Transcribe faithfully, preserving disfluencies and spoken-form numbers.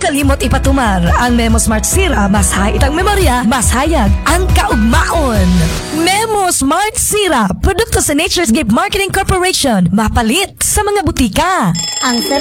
kalimot ipatumar ang Memo Smart Sira. Mas hayag ang memorya, mas hayag ang kaugmaon. Memo Smart Sira, produkto sa Nature's Gift Marketing Corporation. Mapalit sa mga butika. Ang sarap